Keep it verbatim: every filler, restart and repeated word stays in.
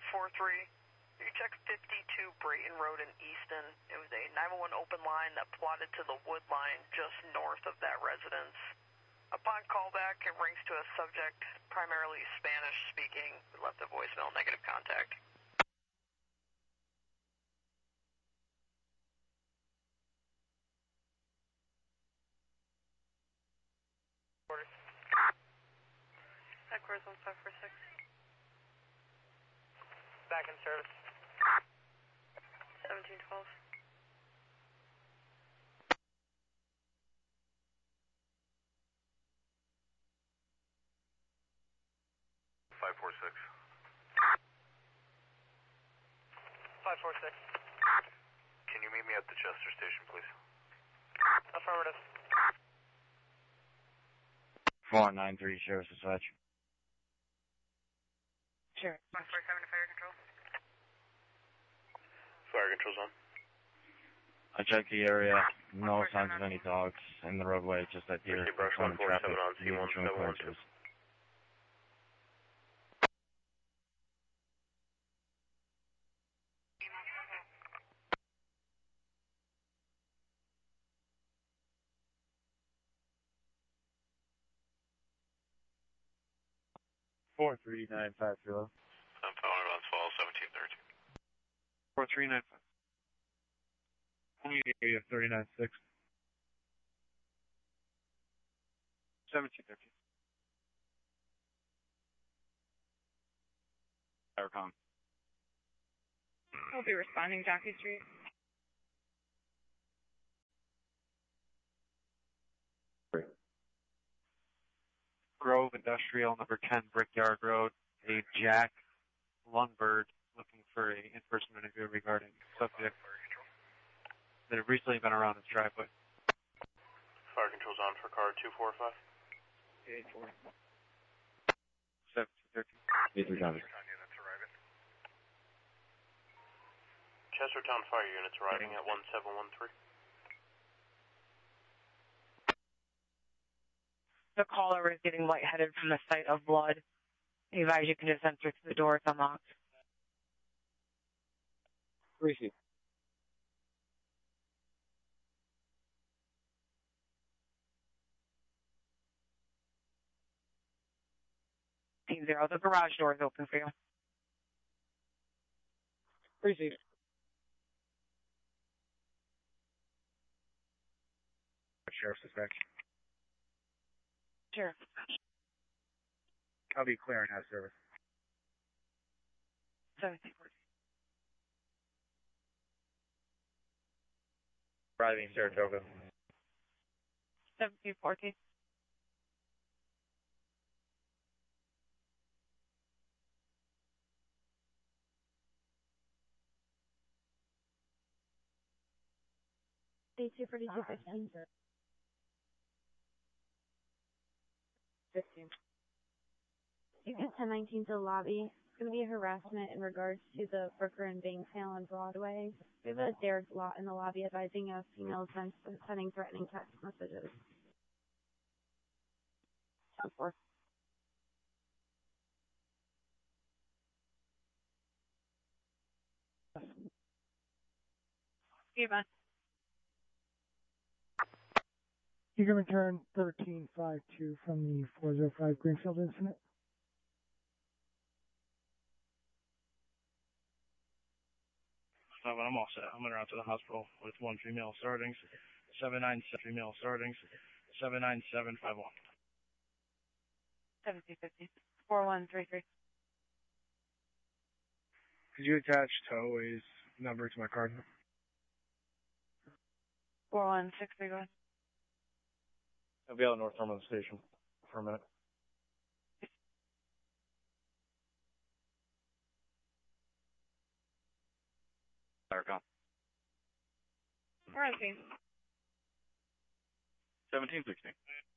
four three. You check fifty-two Brayton Road in Easton. It was a nine one one open line that plotted to the wood line just north of that residence. Upon callback, it rings to a subject primarily Spanish speaking. We left a voicemail, negative contact. Headquarters one five four six. Back in service. seventeen twelve. five four six. five four six. Can you meet me at the Chester station, please? Affirmative. four nine three, Sheriff's Dispatch. Sure. one four seven to fire control. Fire control's on. I checked the area. No signs of any dogs in the roadway, just that deer. Brush one four seven on C one seven one two. four three nine five zero. I'm following on fall seventeen thirteen. four three nine five. Only area thirty-nine six. seventeen thirteen. Aircom. I'll be responding, Jockey Street. Grove Industrial, number ten, Brickyard Road, a Jack Lundberg looking for a in-person interview regarding subject that have recently been around his driveway. Fire control's on for car two four five. eight four. seventeen thirteen. eight three Johnny. Chestertown fire units arriving at one seven one three. The caller is getting lightheaded from the sight of blood. He advised you can just enter to the door, it's unlocked. Receive. Zero, the garage door is open for you. Receive. Sheriff's Dispatch. Sure. I'll be clearing out service. seventeen fourteen. Arriving Saratoga. seventeen fourteen. Day two for two fifteen. fifteen. Unit ten nineteen to the lobby. It's going to be a harassment in regards to the Brooker and Bank sale on Broadway. We have a Derek lot in the lobby advising us females when sending threatening text messages. ten four. Eva. You can return thirteen five two from the four oh five Greenfield incident. Seven, I'm all set. I'm going around to the hospital with one female starting, seven nine seven female starting, seven nine seven five one. seventeen fifty. four one three three. Could you attach Towaway's number to my card? four one six three one. I'll be out of North Terminal Station for a minute. Aircom. We're on scene. seventeen sixteen.